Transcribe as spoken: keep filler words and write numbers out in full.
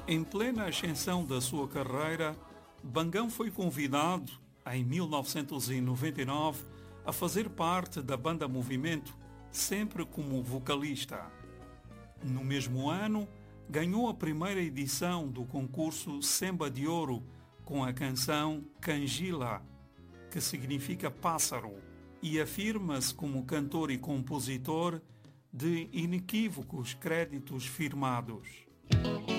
Em plena ascensão da sua carreira, Bangão foi convidado, em mil novecentos e noventa e nove, a fazer parte da banda Movimento, sempre como vocalista. No mesmo ano, ganhou a primeira edição do concurso Semba de Ouro com a canção Canjila, que significa pássaro, e afirma-se como cantor e compositor de inequívocos créditos firmados.